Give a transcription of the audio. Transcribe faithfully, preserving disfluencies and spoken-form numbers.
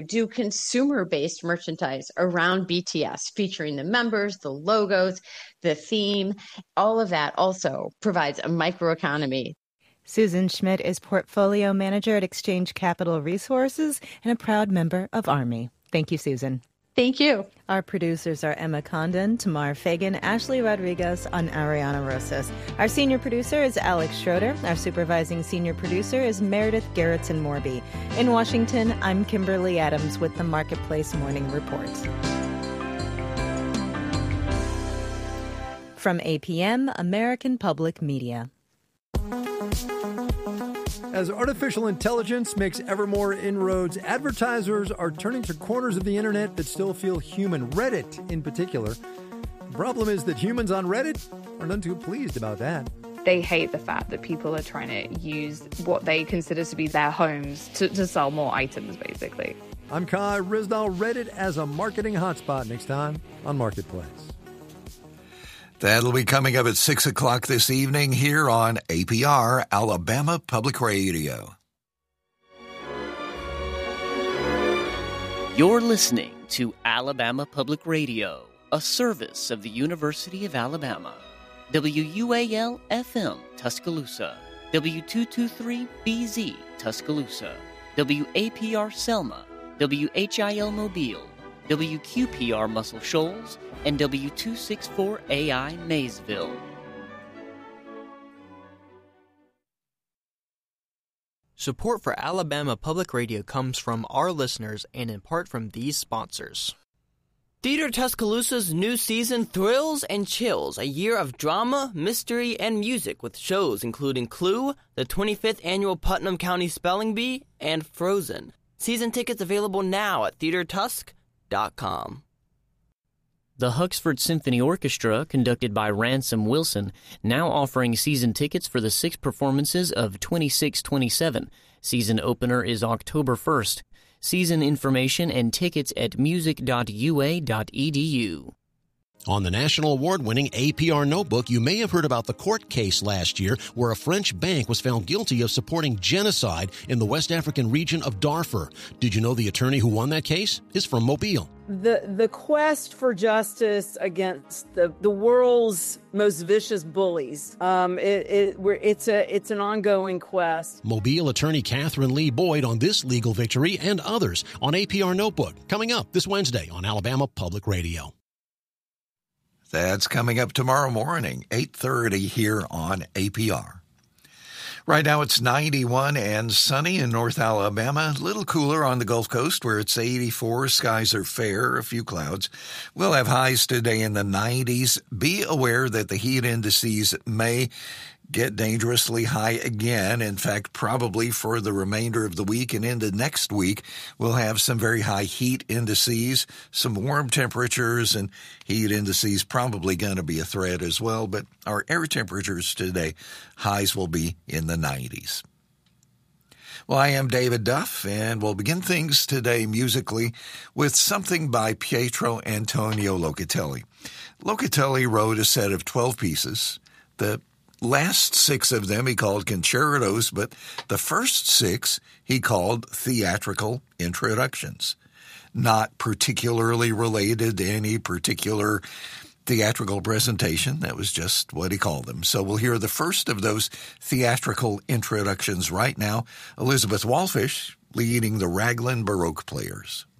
do consumer-based merchandise around B T S, featuring the members, the logos, the theme. All of that also provides a microeconomy. Susan Schmidt is Portfolio Manager at Exchange Capital Resources and a proud member of Army. Thank you, Susan. Thank you. Our producers are Emma Condon, Tamar Fagan, Ashley Rodriguez, and Ariana Rosas. Our senior producer is Alex Schroeder. Our supervising senior producer is Meredith Garrettson-Morby. In Washington, I'm Kimberly Adams with the Marketplace Morning Report. From A P M, American Public Media. As artificial intelligence makes ever more inroads, advertisers are turning to corners of the internet that still feel human, Reddit in particular. The problem is that humans on Reddit are none too pleased about that. They hate the fact that people are trying to use what they consider to be their homes to, to sell more items, basically. I'm Kai Ryssdal. Reddit as a marketing hotspot next time on Marketplace. That'll be coming up at six o'clock this evening here on A P R, Alabama Public Radio. You're listening to Alabama Public Radio, a service of the University of Alabama. W U A L F M, Tuscaloosa. W two twenty-three B Z, Tuscaloosa. W A P R, Selma. W H I L, Mobile. W Q P R, Muscle Shoals. And W two sixty-four A I, Maysville. Support for Alabama Public Radio comes from our listeners and in part from these sponsors. Theater Tuscaloosa's new season thrills and chills a year of drama, mystery, and music with shows including Clue, the twenty-fifth Annual Putnam County Spelling Bee, and Frozen. Season tickets available now at theater tusk dot com. The Huxford Symphony Orchestra, conducted by Ransom Wilson, now offering season tickets for the six performances of twenty-six twenty-seven. Season opener is October first. Season information and tickets at music dot u a dot e d u. On the national award-winning A P R Notebook, you may have heard about the court case last year where a French bank was found guilty of supporting genocide in the West African region of Darfur. Did you know the attorney who won that case is from Mobile? The the quest for justice against the, the world's most vicious bullies, um, it, it, we're, it's a it's an ongoing quest. Mobile attorney Catherine Lee Boyd on this legal victory and others on A P R Notebook, coming up this Wednesday on Alabama Public Radio. That's coming up tomorrow morning, eight thirty here on A P R. Right now it's ninety-one and sunny in North Alabama. A little cooler on the Gulf Coast where it's eighty-four. Skies are fair, a few clouds. We'll have highs today in the nineties. Be aware that the heat indices may get dangerously high again. In fact, probably for the remainder of the week and into next week, we'll have some very high heat indices, some warm temperatures, and heat indices probably going to be a threat as well. But our air temperatures today, highs will be in the nineties. Well, I am David Duff, and we'll begin things today musically with something by Pietro Antonio Locatelli. Locatelli wrote a set of twelve pieces. The last six of them he called concertos, but the first six he called theatrical introductions, not particularly related to any particular theatrical presentation. That was just what he called them. So we'll hear the first of those theatrical introductions right now. Elizabeth Wallfish leading the Raglan Baroque Players.